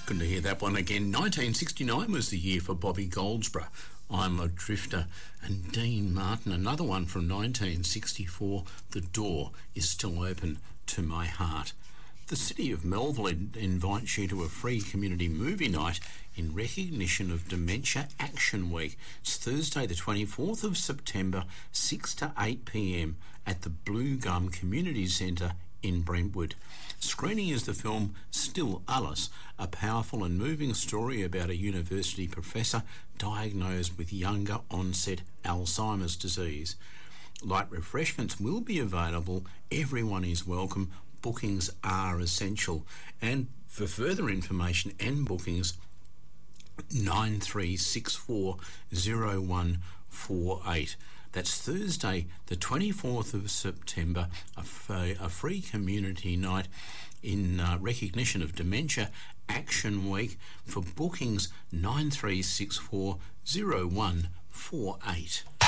Good to hear that one again. 1969 was the year for Bobby Goldsborough. I'm a Drifter. And Dean Martin, another one from 1964, The Door is Still Open to My Heart. The City of Melville invites you to a free community movie night in recognition of Dementia Action Week. It's Thursday the 24th of September, 6 to 8 p.m. at the Blue Gum Community Centre in Brentwood. Screening is the film Still Alice, a powerful and moving story about a university professor diagnosed with younger onset Alzheimer's disease. Light refreshments will be available. Everyone is welcome. Bookings are essential. And for further information and bookings, 93640148. That's Thursday, the 24th of September, a free community night in recognition of Dementia Action Week. For bookings, 93640148.